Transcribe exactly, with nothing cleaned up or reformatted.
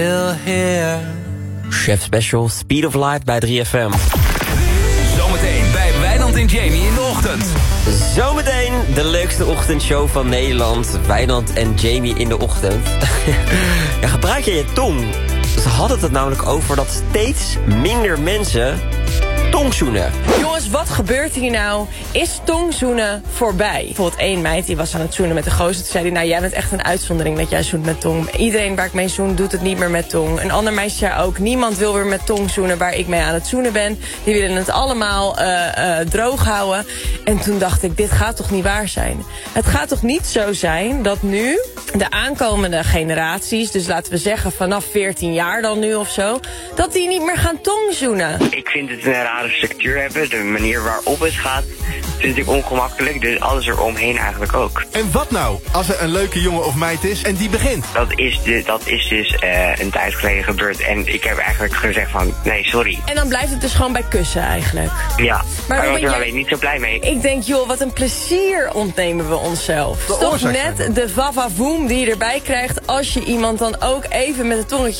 Chef Special, Speed of Light bij drie F M. Zometeen bij Wijnand en Jamie in de ochtend. Zometeen de leukste ochtendshow van Nederland. Wijnand en Jamie in de ochtend. Ja, gebruik je je tong? Ze hadden het namelijk over dat steeds minder mensen tongzoenen. Jongens, wat gebeurt hier nou? Is tongzoenen voorbij? Bijvoorbeeld één meid die was aan het zoenen met de gozer. Toen zei hij, nou jij bent echt een uitzondering dat jij zoent met tong. Iedereen waar ik mee zoen doet het niet meer met tong. Een ander meisje zei ook, niemand wil weer met tong zoenen waar ik mee aan het zoenen ben. Die willen het allemaal uh, uh, droog houden. En toen dacht ik, dit gaat toch niet waar zijn? Het gaat toch niet zo zijn dat nu de aankomende generaties, dus laten we zeggen vanaf veertien jaar dan nu of zo, dat die niet meer gaan tongzoenen? Ik vind het een rare structuur hebben. De manier waarop het gaat vind ik ongemakkelijk. Dus alles eromheen eigenlijk ook. En wat nou als er een leuke jongen of meid is en die begint? Dat is, de, dat is dus uh, een tijd geleden gebeurd. En ik heb eigenlijk gezegd van nee, sorry. En dan blijft het dus gewoon bij kussen eigenlijk. Ja, maar daar was ik jij... alleen niet zo blij mee. Ik denk, joh, wat een plezier ontnemen we onszelf. Toch net de vavavoom die je erbij krijgt als je iemand dan ook even met het tongetje